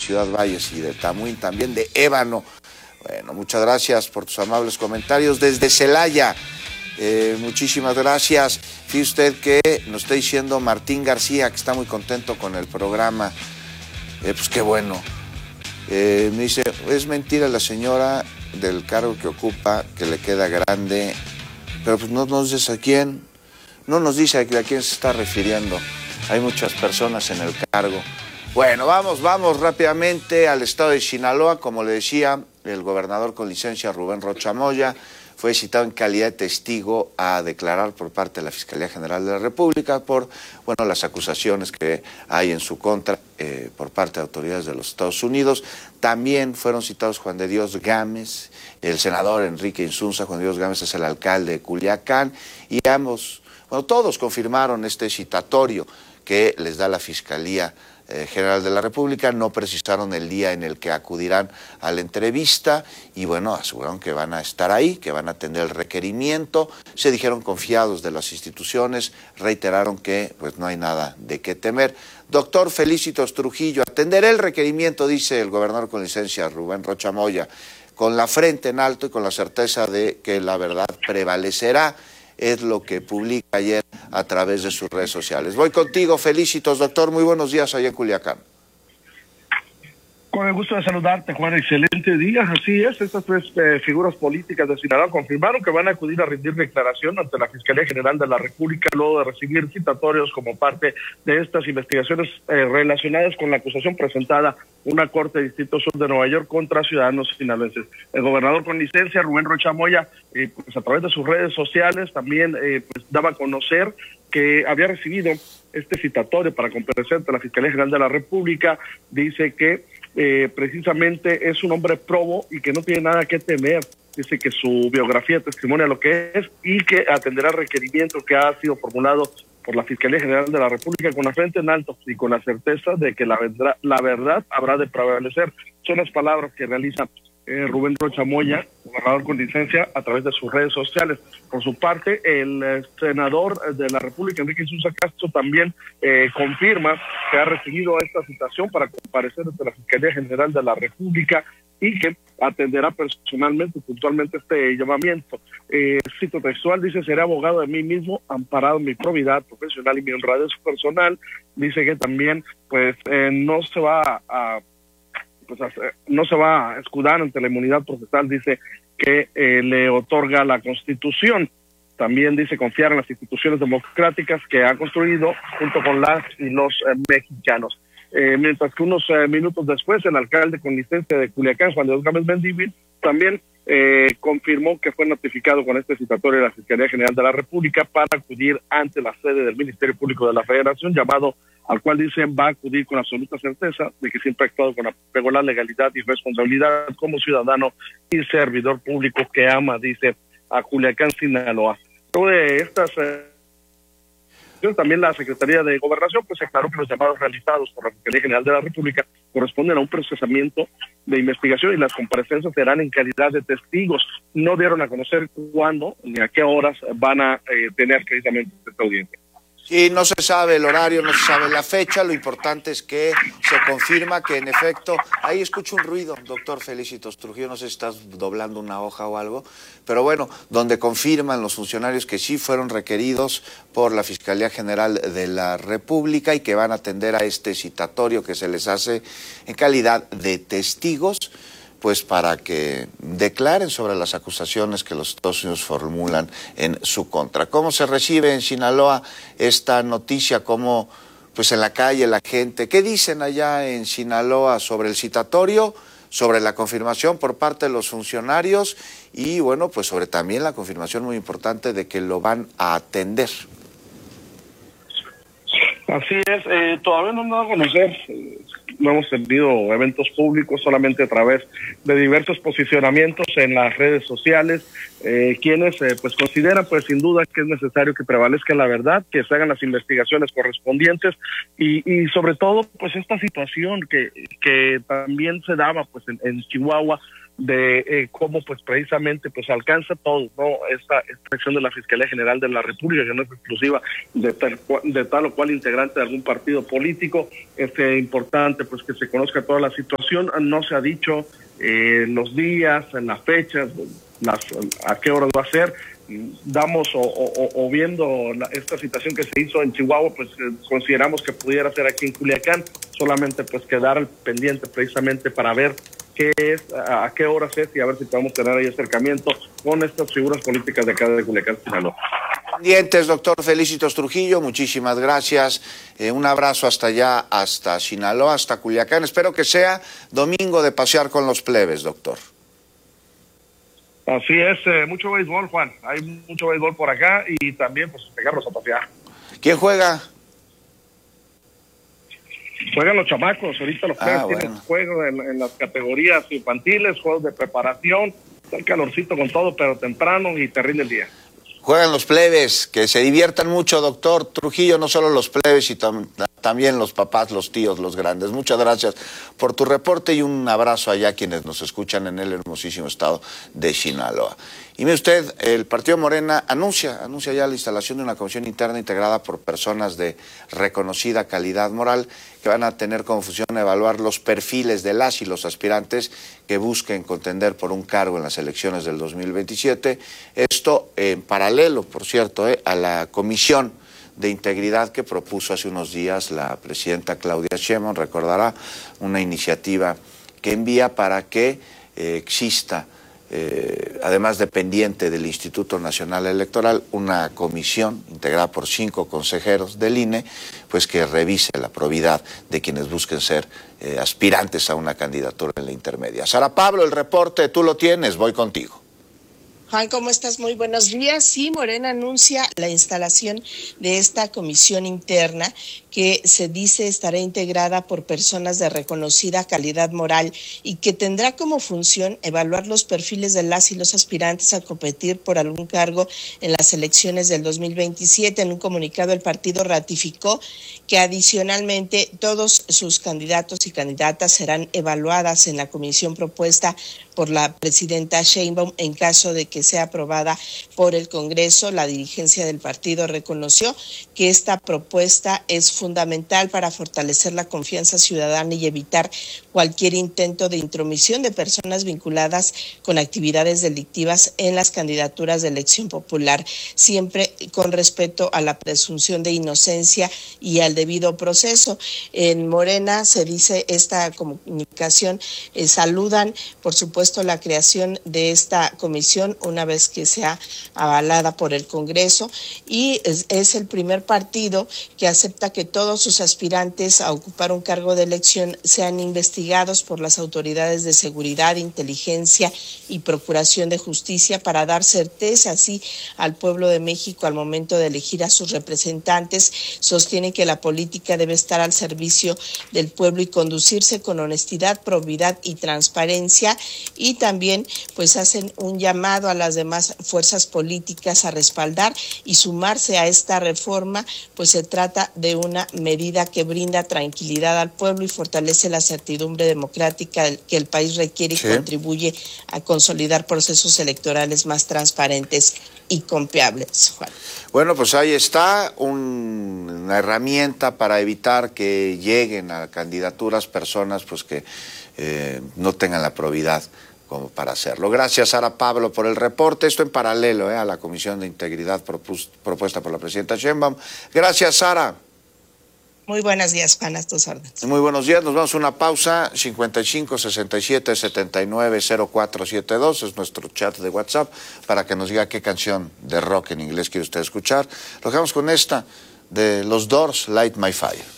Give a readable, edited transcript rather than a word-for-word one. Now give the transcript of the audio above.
Ciudad Valles y de Tamuín, también de Ébano. Bueno, muchas gracias por tus amables comentarios. Desde Celaya, muchísimas gracias. Fíjese usted que nos está diciendo Martín García que está muy contento con el programa. Pues qué bueno. Me dice, es mentira la señora del cargo que ocupa, que le queda grande, pero pues no nos dice a quién, no nos dice a quién se está refiriendo. Hay muchas personas en el cargo. Bueno, vamos rápidamente al estado de Sinaloa. Como le decía, el gobernador con licencia, Rubén Rocha Moya, fue citado en calidad de testigo a declarar por parte de la Fiscalía General de la República por, las acusaciones que hay en su contra por parte de autoridades de los Estados Unidos. También fueron citados Juan de Dios Gámez, el senador Enrique Insunza. Juan de Dios Gámez es el alcalde de Culiacán, y todos confirmaron este citatorio que les da la Fiscalía General de la República. No precisaron el día en el que acudirán a la entrevista y aseguraron que van a estar ahí, que van a atender el requerimiento. Se dijeron confiados de las instituciones, reiteraron que no hay nada de qué temer. Doctor Felicitos Trujillo, atenderé el requerimiento, dice el gobernador con licencia Rubén Rocha Moya, con la frente en alto y con la certeza de que la verdad prevalecerá. Es lo que publica ayer a través de sus redes sociales. Voy contigo, Felicitos, doctor, muy buenos días allá en Culiacán. Con el gusto de saludarte, Juan, excelente día. Así es, estas tres figuras políticas de Sinaloa confirmaron que van a acudir a rendir declaración ante la Fiscalía General de la República luego de recibir citatorios como parte de estas investigaciones relacionadas con la acusación presentada en una corte de Distrito Sur de Nueva York contra ciudadanos sinaloenses. El gobernador con licencia, Rubén Rocha Moya, a través de sus redes sociales también daba a conocer que había recibido este citatorio para comparecer ante la Fiscalía General de la República. Dice que precisamente es un hombre probo y que no tiene nada que temer. Dice que su biografía testimonia lo que es y que atenderá el requerimiento que ha sido formulado por la Fiscalía General de la República con la frente en alto y con la certeza de que la verdad habrá de prevalecer. Son las palabras que realiza Rubén Rocha Moya, gobernador con licencia, a través de sus redes sociales. Por su parte, el senador de la República, Enrique Insunza Castro, también confirma que ha recibido esta citación para comparecer ante la Fiscalía General de la República y que atenderá personalmente, puntualmente, este llamamiento. Cito textual, dice, seré abogado de mí mismo, amparado en mi probidad profesional y mi honradez personal. Dice que también, no se va a escudar ante la inmunidad procesal, dice que le otorga la Constitución. También dice confiar en las instituciones democráticas que ha construido junto con las y los mexicanos. Mientras que unos minutos después, el alcalde con licencia de Culiacán, Juan de Dios Gámez Mendívil, también confirmó que fue notificado con este citatorio de la Fiscalía General de la República para acudir ante la sede del Ministerio Público de la Federación, llamado al cual dicen va a acudir con absoluta certeza de que siempre ha actuado con apego a la legalidad y responsabilidad como ciudadano y servidor público que ama, dice, a Culiacán, Sinaloa. Luego de estas también la Secretaría de Gobernación aclaró que los llamados realizados por la Fiscalía General de la República corresponden a un procesamiento de investigación y las comparecencias serán en calidad de testigos. No dieron a conocer cuándo ni a qué horas van a tener precisamente esta audiencia. Sí, no se sabe el horario, no se sabe la fecha, lo importante es que se confirma que en efecto, ahí escucho un ruido, doctor Felicitos Trujillo, no sé si estás doblando una hoja o algo, pero donde confirman los funcionarios que sí fueron requeridos por la Fiscalía General de la República y que van a atender a este citatorio que se les hace en calidad de testigos, para que declaren sobre las acusaciones que los Estados Unidos formulan en su contra. ¿Cómo se recibe en Sinaloa esta noticia? ¿Cómo, en la calle la gente? ¿Qué dicen allá en Sinaloa sobre el citatorio, sobre la confirmación por parte de los funcionarios y, sobre también la confirmación muy importante de que lo van a atender? Así es, todavía no nos da a conocer. No hemos tenido eventos públicos, solamente a través de diversos posicionamientos en las redes sociales, quienes consideran sin duda que es necesario que prevalezca la verdad, que se hagan las investigaciones correspondientes y sobre todo esta situación que también se daba en Chihuahua, de cómo pues precisamente pues alcanza todo, ¿no? Esta acción de la Fiscalía General de la República, que no es exclusiva de tal o cual integrante de algún partido político. Es importante pues que se conozca toda la situación. No se ha dicho los días, en las fechas, a qué horas va a ser. Damos o viendo esta situación que se hizo en Chihuahua, pues consideramos que pudiera ser aquí en Culiacán, solamente pues quedar al pendiente precisamente para ver qué es, a qué horas es, y a ver si podemos tener ahí acercamiento con estas figuras políticas de acá de Culiacán, Sinaloa. Pendientes, doctor Felicitos Trujillo, muchísimas gracias. Un abrazo hasta allá, hasta Sinaloa, hasta Culiacán. Espero que sea domingo de pasear con los plebes, doctor. Así es, mucho béisbol, Juan. Hay mucho béisbol por acá y también pues pegarlos a pasear. ¿Quién juega? Juegan los chamacos, ahorita los plebes tienen juegos en las categorías infantiles, juegos de preparación, está el calorcito con todo, pero temprano y te rinde el día. Juegan los plebes, que se diviertan mucho, doctor Trujillo, no solo los plebes, y también los papás, los tíos, los grandes. Muchas gracias por tu reporte y un abrazo allá a quienes nos escuchan en el hermosísimo estado de Sinaloa. Y mire usted, el Partido Morena anuncia ya la instalación de una comisión interna integrada por personas de reconocida calidad moral que van a tener como función evaluar los perfiles de las y los aspirantes que busquen contender por un cargo en las elecciones del 2027. Esto en paralelo, por cierto, a la comisión de integridad que propuso hace unos días la presidenta Claudia Sheinbaum, recordará, una iniciativa que envía para que exista, además dependiente del Instituto Nacional Electoral, una comisión integrada por 5 consejeros del INE, pues que revise la probidad de quienes busquen ser aspirantes a una candidatura en la intermedia. Sara Pablo, el reporte, tú lo tienes, voy contigo. Juan, ¿cómo estás? Muy buenos días. Sí, Morena anuncia la instalación de esta comisión interna que se dice estará integrada por personas de reconocida calidad moral y que tendrá como función evaluar los perfiles de las y los aspirantes a competir por algún cargo en las elecciones del 2027. En un comunicado, el partido ratificó que adicionalmente todos sus candidatos y candidatas serán evaluadas en la comisión propuesta por la presidenta Sheinbaum en caso de que sea aprobada por el Congreso. La dirigencia del partido reconoció que esta propuesta es fundamental para fortalecer la confianza ciudadana y evitar cualquier intento de intromisión de personas vinculadas con actividades delictivas en las candidaturas de elección popular, siempre con respeto a la presunción de inocencia y al debido proceso. En Morena se dice esta comunicación, saludan por supuesto la creación de esta comisión una vez que sea avalada por el Congreso, y es el primer partido que acepta que todos sus aspirantes a ocupar un cargo de elección sean investigados por las autoridades de seguridad, inteligencia y procuración de justicia para dar certeza así al pueblo de México al momento de elegir a sus representantes. Sostiene que la política debe estar al servicio del pueblo y conducirse con honestidad, probidad y transparencia, y también pues hacen un llamado a las demás fuerzas políticas a respaldar y sumarse a esta reforma, pues se trata de una medida que brinda tranquilidad al pueblo y fortalece la certidumbre democrática que el país requiere y contribuye a consolidar procesos electorales más transparentes y confiables, Juan. Bueno, pues ahí está una herramienta para evitar que lleguen a candidaturas personas pues que no tengan la probidad como para hacerlo. Gracias, Sara Pablo, por el reporte. Esto en paralelo a la Comisión de Integridad propuesta por la presidenta Sheinbaum. Gracias, Sara. Muy buenos días, Juan, a tus órdenes. Muy buenos días, nos vamos a una pausa. 55 67 79 0472 es nuestro chat de WhatsApp para que nos diga qué canción de rock en inglés quiere usted escuchar. Lo dejamos con esta de los Doors, Light My Fire.